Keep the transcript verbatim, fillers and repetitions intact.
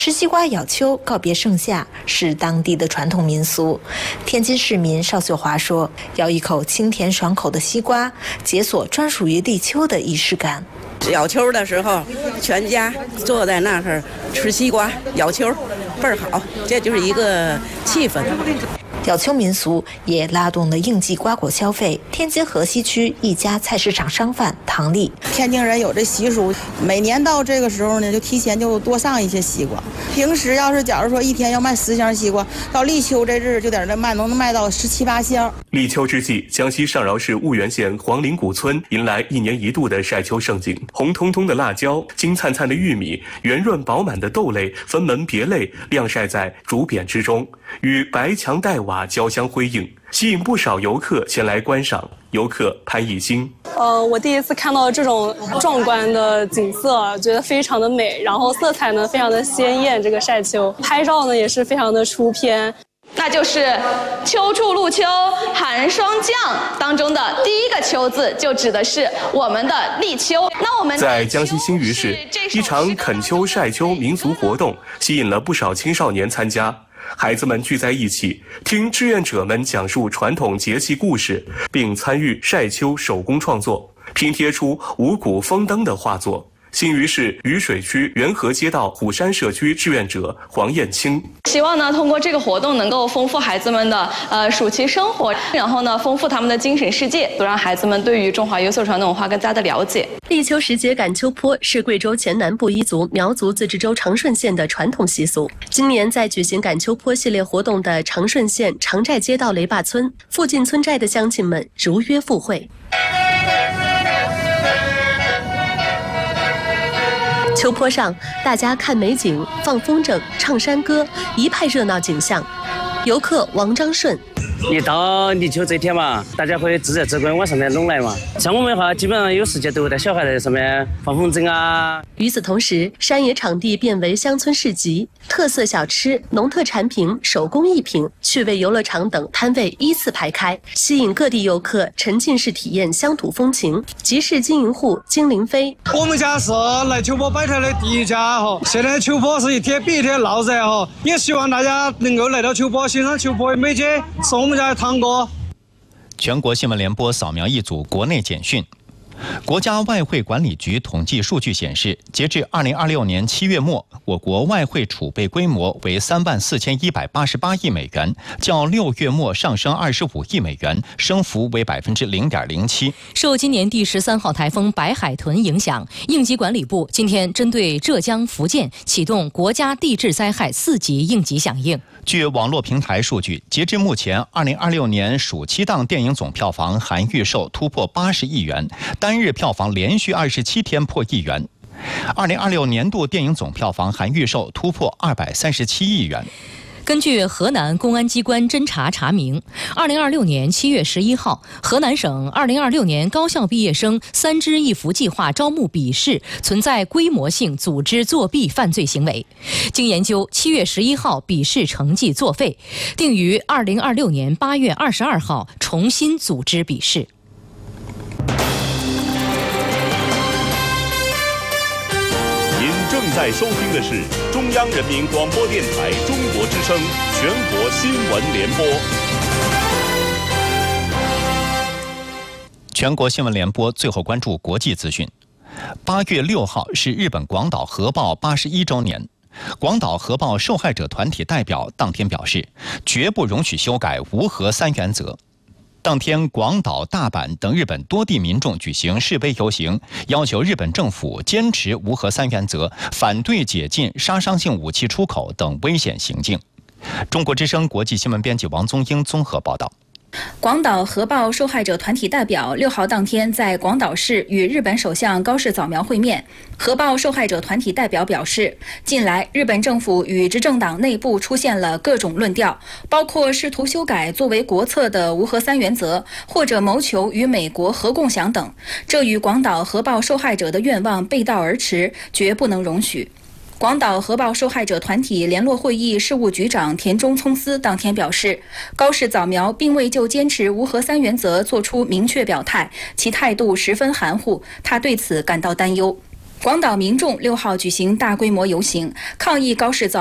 吃西瓜咬秋，告别盛夏是当地的传统民俗。天津市民邵秀华说：“咬一口清甜爽口的西瓜，解锁专属于立秋的仪式感。 咬秋的时候，全家坐在那儿吃西瓜咬秋，倍儿好，这就是一个气氛。” 咬秋民俗也拉动了应季瓜果消费。天津河西区一家菜市场商贩唐丽：“ 天津人有这习俗，每年到这个时候呢，就提前就多上一些西瓜。平时要是假如说一天要卖十箱西瓜，到立秋这日就在这卖，能卖到十七八箱。” 立秋之际，江西上饶市婺源县黄陵古村迎来一年一度的晒秋盛景。红彤彤的辣椒、金灿灿的玉米、圆润饱满的豆类分门别类晾晒在竹匾之中，与白墙黛瓦交相辉映，吸引不少游客前来观赏。游客潘艺兴：“ 呃，我第一次看到这种壮观的景色，觉得非常的美，然后色彩呢非常的鲜艳。这个晒秋拍照呢也是非常的出片。 那就是秋处露秋，寒霜降当中的第一个秋字，就指的是我们的立秋。那我们在江西新余市，一场啃秋晒秋民俗活动吸引了不少青少年参加。孩子们聚在一起，听志愿者们讲述传统节气故事，并参与晒秋手工创作，拼贴出五谷丰登的画作。新余市渝水区元河街道虎山社区志愿者黄燕青：“ 希望呢，通过这个活动能够丰富孩子们的呃暑期生活，然后呢，丰富他们的精神世界，多让孩子们对于中华优秀传统文化更加的了解。” 立秋时节赶秋坡是贵州黔南部彝族苗族自治州长顺县的传统习俗。今年在举行赶秋坡系列活动的长顺县长寨街道雷坝村附近村寨的乡亲们如约赴会。秋坡上，大家看美景、放风筝、唱山歌，一派热闹景象。游客王章顺：“ 一到立秋这天嘛，大家会自热自关往上面拢来嘛。像我们的话，基本上有时间都会带小孩在上面放风筝啊。” 与此同时，山野场地变为乡村市集，特色小吃、农特产品、手工艺品、趣味游乐场等摊位依次排开，吸引各地游客沉浸式体验乡土风情。集市经营户金林飞：“ 我们家是来秋坡摆摊的第一家哈，现在秋坡是一天比一天闹热哈，也希望大家能够来到秋坡欣赏秋坡的美景，是我们家的堂哥。” 全国新闻联播扫描一组国内简讯。国家外汇管理局统计数据显示，截至二零二六年七月末，我国外汇储备规模为三万四千一百八十八亿美元，较六月末上升二十五亿美元，升幅为百分之零点零七。 受今年第十三号台风白海豚影响，应急管理部今天针对浙江、福建启动国家地质灾害四级应急响应。 据网络平台数据，截至目前，二零二六年暑期档电影总票房含预售突破八十亿元，单日票房连续二十七天破亿元。二零二六年度电影总票房含预售突破二百三十七亿元。 根据河南公安机关侦查查明，二零二六年七月十一号，河南省二零二六年高校毕业生三支一扶计划招募笔试存在规模性组织作弊犯罪行为。经研究，七月十一号笔试成绩作废，定于二零二六年八月二十二号重新组织笔试。 正在收听的是中央人民广播电台中国之声全国新闻联播。 全国新闻联播最后关注国际资讯。八月六号是日本广岛核爆八十一周年。广岛核爆受害者团体代表当天表示，绝不容许修改无核三原则。当天，广岛、大阪等日本多地民众举行示威游行，要求日本政府坚持无核三原则，反对解禁杀伤性武器出口等危险行径。中国之声国际新闻编辑王宗英综合报道。 广岛核爆受害者团体代表六号当天在广岛市与日本首相高市早苗会面。核爆受害者团体代表表示，近来日本政府与执政党内部出现了各种论调，包括试图修改作为国策的无核三原则，或者谋求与美国核共享等，这与广岛核爆受害者的愿望背道而驰，绝不能容许。广岛核爆受害者团体联络会议事务局长田中聪司当天表示，高市早苗并未就坚持无核三原则作出明确表态，其态度十分含糊，他对此感到担忧。 广岛民众六号举行大规模游行，抗议高市早